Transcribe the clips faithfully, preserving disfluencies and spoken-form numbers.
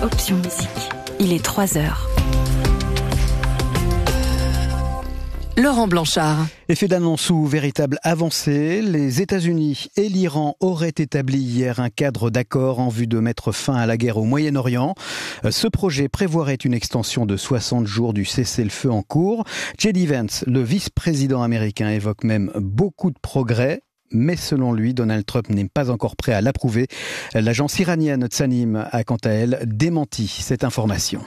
Option Musique. Il est trois heures. Laurent Blanchard. Effet d'annonce ou véritable avancée, les États-Unis et l'Iran auraient établi hier un cadre d'accord en vue de mettre fin à la guerre au Moyen-Orient. Ce projet prévoirait une extension de soixante jours du cessez-le-feu en cours. J D Vance, le vice-président américain, évoque même beaucoup de progrès. Mais selon lui, Donald Trump n'est pas encore prêt à l'approuver. L'agence iranienne Tsanim a quant à elle démenti cette information.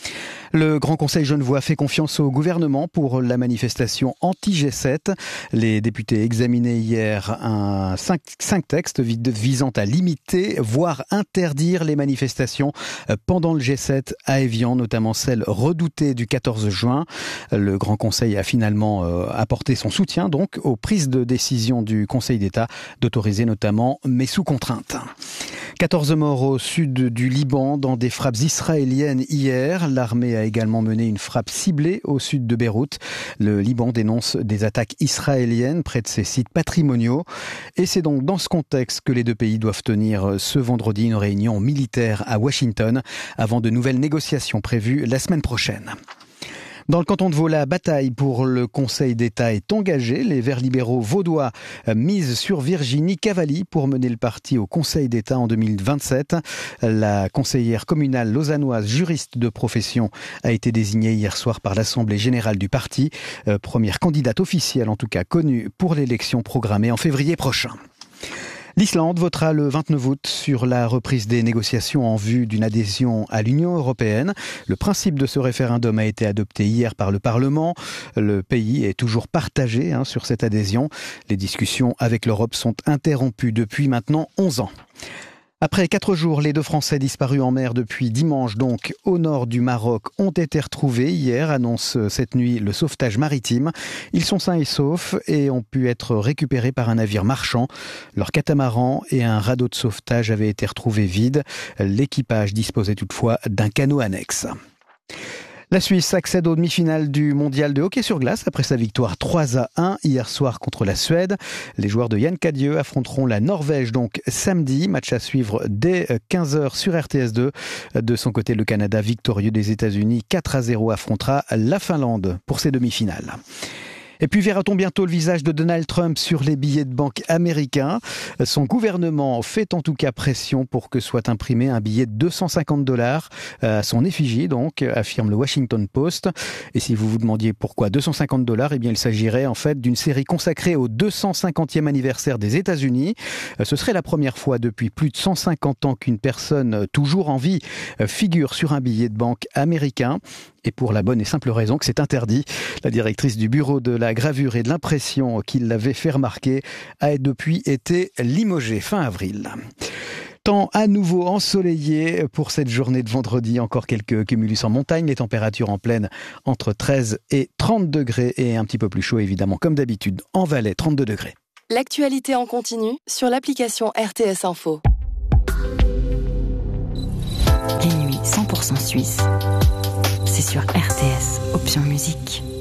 Le Grand Conseil genevois fait confiance au gouvernement pour la manifestation anti-G sept. Les députés examinaient hier un cinq, cinq textes visant à limiter, voire interdire les manifestations pendant le G sept à Évian, notamment celle redoutée du quatorze juin. Le Grand Conseil a finalement apporté son soutien donc aux prises de décision du Conseil d'État d'autoriser notamment, mais sous contrainte. quatorze morts au sud du Liban dans des frappes israéliennes hier. L'armée a également mené une frappe ciblée au sud de Beyrouth. Le Liban dénonce des attaques israéliennes près de ses sites patrimoniaux. Et c'est donc dans ce contexte que les deux pays doivent tenir ce vendredi une réunion militaire à Washington avant de nouvelles négociations prévues la semaine prochaine. Dans le canton de Vaud, la bataille pour le Conseil d'État est engagée. Les Verts libéraux vaudois misent sur Virginie Cavalli pour mener le parti au Conseil d'État en deux mille vingt-sept. La conseillère communale lausannoise, juriste de profession, a été désignée hier soir par l'Assemblée générale du parti. Euh, première candidate officielle, en tout cas connue, pour l'élection programmée en février prochain. L'Islande votera le vingt-neuf août sur la reprise des négociations en vue d'une adhésion à l'Union européenne. Le principe de ce référendum a été adopté hier par le Parlement. Le pays est toujours partagé hein, sur cette adhésion. Les discussions avec l'Europe sont interrompues depuis maintenant onze ans. Après quatre jours, les deux Français disparus en mer depuis dimanche, donc au nord du Maroc, ont été retrouvés hier, annonce cette nuit le sauvetage maritime. Ils sont sains et saufs et ont pu être récupérés par un navire marchand. Leur catamaran et un radeau de sauvetage avaient été retrouvés vides. L'équipage disposait toutefois d'un canot annexe. La Suisse accède aux demi-finales du mondial de hockey sur glace après sa victoire trois à un hier soir contre la Suède. Les joueurs de Yann Cadieux affronteront la Norvège donc samedi. Match à suivre dès quinze heures sur R T S deux. De son côté, le Canada victorieux des États-Unis quatre à zéro affrontera la Finlande pour ses demi-finales. Et puis verra-t-on bientôt le visage de Donald Trump sur les billets de banque américains ? Son gouvernement fait en tout cas pression pour que soit imprimé un billet de deux cent cinquante dollars à son effigie, donc, affirme le Washington Post. Et si vous vous demandiez pourquoi deux cent cinquante dollars, eh bien il s'agirait en fait d'une série consacrée au deux cent cinquantième anniversaire des États-Unis. Ce serait la première fois depuis plus de cent cinquante ans qu'une personne toujours en vie figure sur un billet de banque américain. Et pour la bonne et simple raison que c'est interdit. La directrice du bureau de la gravure et de l'impression qui l'avait fait remarquer a depuis été limogée fin avril. Temps à nouveau ensoleillé pour cette journée de vendredi. Encore quelques cumulus en montagne. Les températures en plaine entre treize et trente degrés et un petit peu plus chaud évidemment comme d'habitude en Valais, trente-deux degrés. L'actualité en continu sur l'application R T S Info. Les nuits cent pour cent suisses. C'est sur R T S, Option Musique.